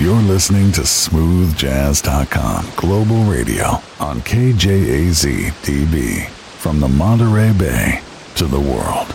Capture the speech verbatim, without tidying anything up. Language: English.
You're listening to smooth jazz dot com Global Radio on K J A Z T B. From the Monterey Bay to the world.